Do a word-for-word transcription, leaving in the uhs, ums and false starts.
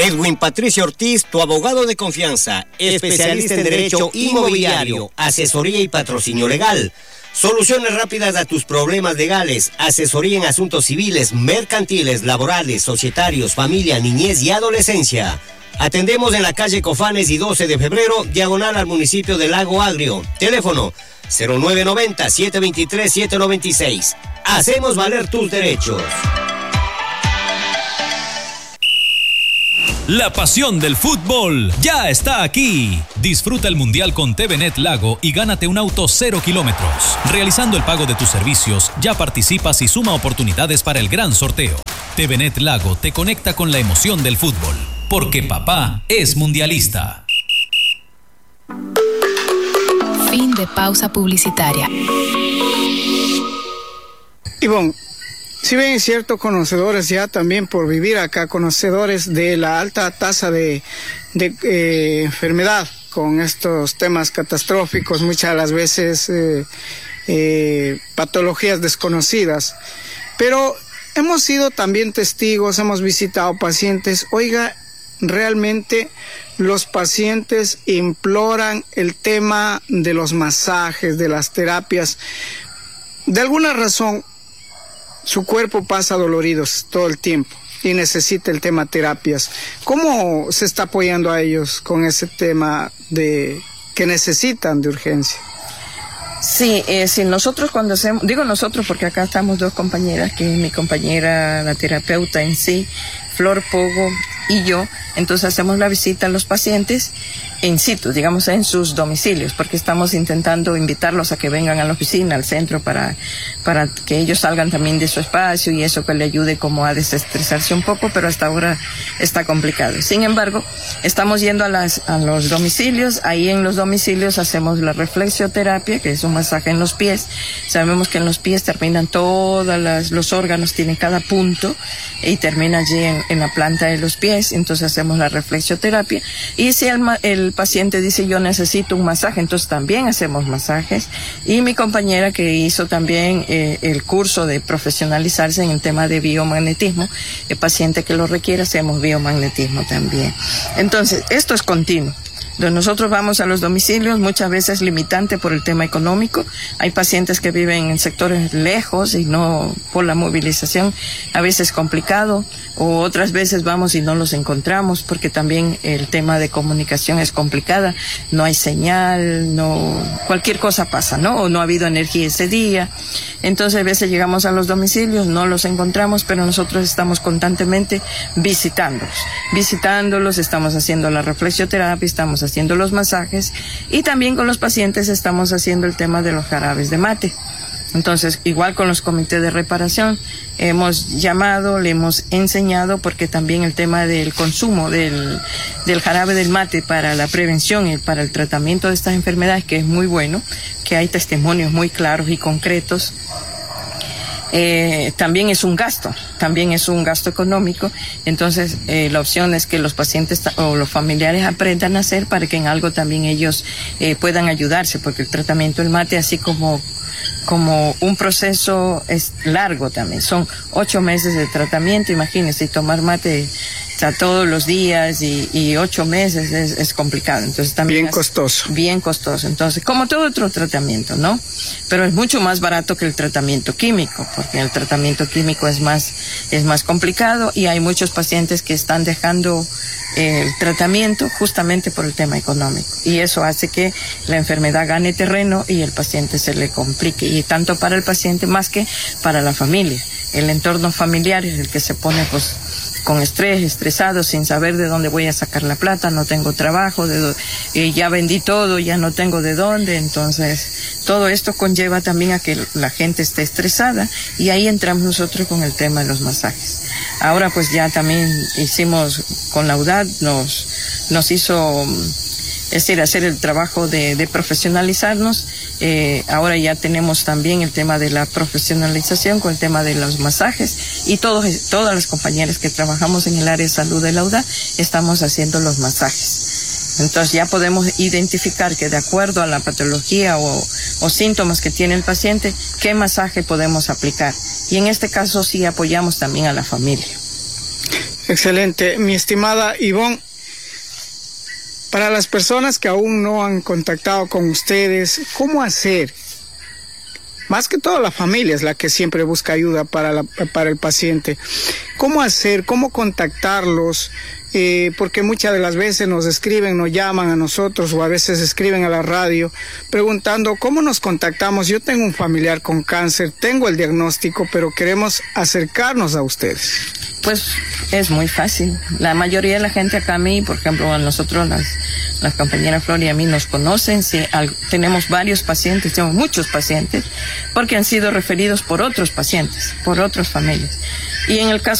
Edwin Patricio Ortiz, tu abogado de confianza, especialista en derecho inmobiliario, asesoría y patrocinio legal. Soluciones rápidas a tus problemas legales, asesoría en asuntos civiles, mercantiles, laborales, societarios, familia, niñez y adolescencia. Atendemos en la calle Cofanes y doce de febrero, diagonal al municipio de Lago Agrio. Teléfono cero nueve nueve cero, siete dos tres, siete nueve seis. Hacemos valer tus derechos. La pasión del fútbol ya está aquí. Disfruta el Mundial con T V Net Lago y gánate un auto cero kilómetros. Realizando el pago de tus servicios, ya participas y suma oportunidades para el gran sorteo. T V Net Lago te conecta con la emoción del fútbol, porque papá es mundialista. Fin de pausa publicitaria. Ivonne, si bien es cierto, conocedores ya también por vivir acá, conocedores de la alta tasa de, de eh, enfermedad con estos temas catastróficos, muchas de las veces eh, eh, patologías desconocidas, pero hemos sido también testigos, hemos visitado pacientes. Oiga, realmente los pacientes imploran el tema de los masajes, de las terapias. De alguna razón, su cuerpo pasa doloridos todo el tiempo y necesita el tema terapias. ¿Cómo se está apoyando a ellos con ese tema de que necesitan de urgencia? Sí, eh, sí, nosotros cuando hacemos, digo nosotros porque acá estamos dos compañeras, que es mi compañera, la terapeuta en sí, Flor Pogo y yo, entonces hacemos la visita a los pacientes in situ, digamos en sus domicilios, porque estamos intentando invitarlos a que vengan a la oficina, al centro, para, para que ellos salgan también de su espacio y eso que le ayude como a desestresarse un poco, pero hasta ahora está complicado. Sin embargo, estamos yendo a, las, a los domicilios, ahí en los domicilios hacemos la reflexioterapia, que es un masaje en los pies. Sabemos que en los pies terminan todos los órganos, tienen cada punto y termina allí en, en la planta de los pies, entonces hacemos la reflexioterapia. Y si el, el paciente dice yo necesito un masaje, entonces también hacemos masajes. Y mi compañera que hizo también eh, el curso de profesionalizarse en el tema de biomagnetismo, el paciente que lo requiere hacemos biomagnetismo también. Entonces esto es continuo. Entonces nosotros vamos a los domicilios, muchas veces limitante por el tema económico. Hay pacientes que viven en sectores lejos y no, por la movilización, a veces complicado, o otras veces vamos y no los encontramos porque también el tema de comunicación es complicada, no hay señal, no, cualquier cosa pasa, ¿no? O no ha habido energía ese día. Entonces a veces llegamos a los domicilios, no los encontramos, pero nosotros estamos constantemente visitándolos, visitándolos, estamos haciendo la reflexioterapia, estamos haciendo los masajes y también con los pacientes estamos haciendo el tema de los jarabes de mate. Entonces, igual con los comités de reparación, hemos llamado, le hemos enseñado, porque también el tema del consumo del, del jarabe del mate para la prevención y para el tratamiento de estas enfermedades, que es muy bueno, que hay testimonios muy claros y concretos. Eh, también es un gasto, también es un gasto económico, entonces eh, la opción es que los pacientes o los familiares aprendan a hacer para que en algo también ellos eh, puedan ayudarse, porque el tratamiento del mate, así como como un proceso es largo también, son ocho meses de tratamiento, imagínense, tomar mate o sea, todos los días y, y ocho meses es, es complicado. Entonces también bien es costoso. Bien costoso. Entonces, como todo otro tratamiento, ¿no? Pero es mucho más barato que el tratamiento químico, porque el tratamiento químico es más, es más complicado y hay muchos pacientes que están dejando el tratamiento justamente por el tema económico. Y eso hace que la enfermedad gane terreno y el paciente se le complique. Y tanto para el paciente más que para la familia. El entorno familiar es el que se pone, pues, con estrés, estresado, sin saber de dónde voy a sacar la plata, no tengo trabajo, de do- eh, ya vendí todo, ya no tengo de dónde. Entonces, todo esto conlleva también a que la gente esté estresada y ahí entramos nosotros con el tema de los masajes. Ahora pues ya también hicimos con la U D A D, nos, nos hizo, es decir, hacer el trabajo de, de profesionalizarnos. Eh, ahora ya tenemos también el tema de la profesionalización con el tema de los masajes y todos, todas las compañeras que trabajamos en el área de salud de la U D A estamos haciendo los masajes. Entonces ya podemos identificar que de acuerdo a la patología o, o síntomas que tiene el paciente, qué masaje podemos aplicar. Y en este caso sí apoyamos también a la familia. Excelente. Mi estimada Ivonne, para las personas que aún no han contactado con ustedes, ¿cómo hacer? Más que todo la familia es la que siempre busca ayuda para, la, para el paciente. ¿Cómo hacer? ¿Cómo contactarlos? Eh, porque muchas de las veces nos escriben, nos llaman a nosotros o a veces escriben a la radio preguntando cómo nos contactamos. Yo tengo un familiar con cáncer, tengo el diagnóstico, pero queremos acercarnos a ustedes. Pues es muy fácil. La mayoría de la gente acá a mí, por ejemplo, a nosotros, las, las compañeras Flor y a mí nos conocen. Si al, tenemos varios pacientes, tenemos muchos pacientes, porque han sido referidos por otros pacientes, por otras familias. Y en el caso